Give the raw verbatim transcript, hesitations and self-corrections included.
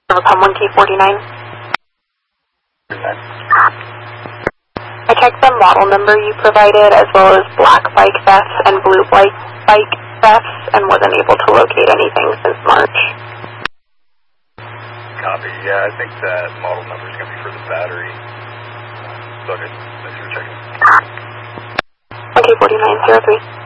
Overcome one K forty-nine. I checked the model number you provided as well as black bike thefts and blue bike, bike thefts and wasn't able to locate anything since March. Copy. Yeah, I think that model number is going to be for the battery. So I just, thanks for checking. one K forty-nine zero three.